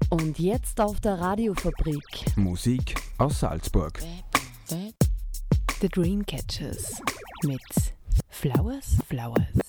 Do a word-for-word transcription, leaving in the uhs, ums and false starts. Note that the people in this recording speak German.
Und jetzt auf der Radiofabrik. Musik aus Salzburg. The Dreamcatchers mit Flowers, Flowers.